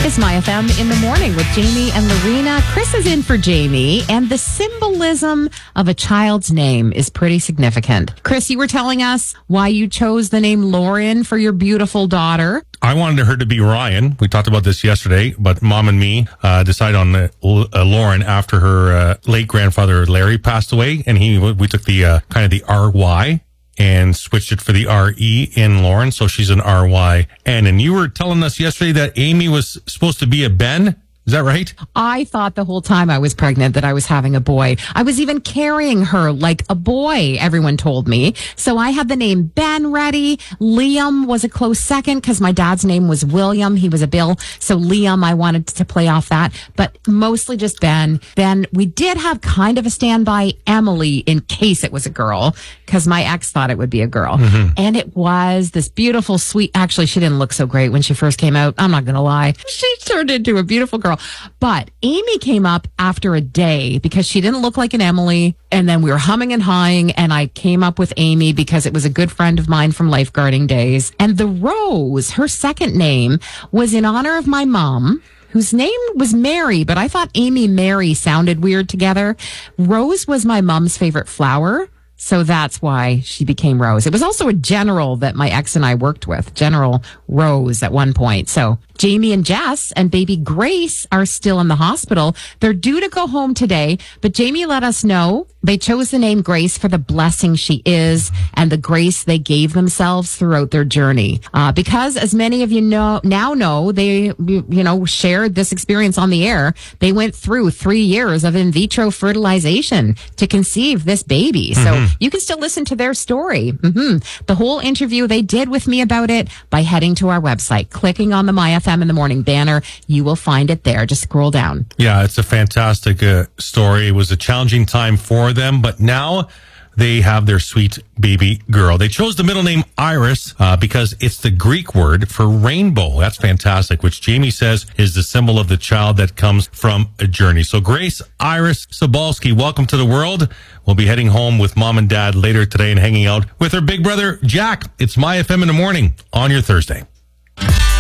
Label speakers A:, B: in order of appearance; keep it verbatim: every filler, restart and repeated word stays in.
A: It's My F M in the morning with Jamie and Lorena. Chris is in for Jamie, and the symbolism of a child's name is pretty significant. Chris, you were telling us why you chose the name Lauren for your beautiful daughter.
B: I wanted her to be Ryan. We talked about this yesterday, but Mom and me uh, decided on uh, uh, Lauren after her uh, late grandfather Larry passed away, and he we took the uh, kind of the R Y and switched it for the R E in Lauren, so she's an R Y N. And you were telling us yesterday that Amy was supposed to be a Ben. Is that right?
A: I thought the whole time I was pregnant that I was having a boy. I was even carrying her like a boy, everyone told me. So I had the name Ben ready. Liam was a close second because my dad's name was William. He was a Bill. So Liam, I wanted to play off that, but mostly just Ben. Ben, we did have kind of a standby Emily in case it was a girl because my ex thought it would be a girl. Mm-hmm. And it was this beautiful, sweet, actually, she didn't look so great when she first came out. I'm not going to lie. She turned into a beautiful girl. But Amy came up after a day because she didn't look like an Emily. And then we were humming and hawing, and I came up with Amy because it was a good friend of mine from lifeguarding days. And the Rose, her second name, was in honor of my mom, whose name was Mary, but I thought Amy Mary sounded weird together. Rose was my mom's favorite flower. So that's why she became Rose. It was also a general that my ex and I worked with, General Rose at one point. So Jamie and Jess and baby Grace are still in the hospital. They're due to go home today, but Jamie let us know they chose the name Grace for the blessing she is and the grace they gave themselves throughout their journey. Uh, because as many of you know now know, they, you know, shared this experience on the air. They went through three years of in vitro fertilization to conceive this baby. So mm-hmm. you can still listen to their story. Mm-hmm. The whole interview they did with me about it by heading to our website, clicking on the My F M in the Morning banner. You will find it there. Just scroll down.
B: Yeah, it's a fantastic uh, story. It was a challenging time for them, but now they have their sweet baby girl. They chose the middle name Iris uh, because it's the Greek word for rainbow. That's fantastic, which Jamie says is the symbol of the child that comes from a journey. So Grace Iris Sobalski, welcome to the world. We'll be heading home with Mom and Dad later today and hanging out with her big brother, Jack. It's My F M in the Morning on your Thursday.